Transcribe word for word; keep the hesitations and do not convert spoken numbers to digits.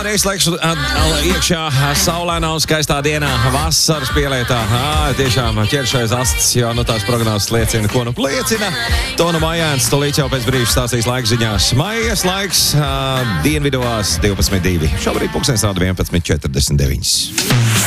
Lai neizslēgšu iekšā saulēnā un skaistā dienā, vasaras pielietā. Ā, tiešām ķeršais asts, jo nu tās prognozes liecina, ko nu liecina. To nu Mājāns, tolīt jau pēc brīža stāstīs laika ziņās. Maijas laiks dienvidovās divpadsmit divi. Šobrīd pulkstens rāda vienpadsmit četrdesmit deviņi.